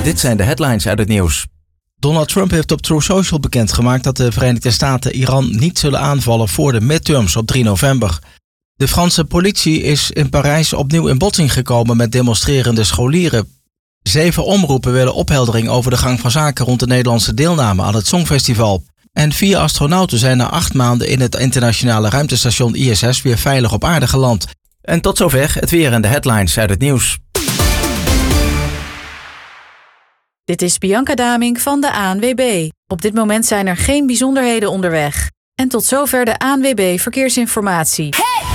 Dit zijn de headlines uit het nieuws. Donald Trump heeft op Truth Social bekendgemaakt dat de Verenigde Staten Iran niet zullen aanvallen voor de midterms op 3 november. De Franse politie is in Parijs opnieuw in botsing gekomen met demonstrerende scholieren. 7 omroepen willen opheldering over de gang van zaken rond de Nederlandse deelname aan het Songfestival. En 4 astronauten zijn na 8 maanden in het internationale ruimtestation ISS weer veilig op aarde geland. En tot zover het weer en de headlines uit het nieuws. Dit is Bianca Damink van de ANWB. Op dit moment zijn er geen bijzonderheden onderweg. En tot zover de ANWB Verkeersinformatie.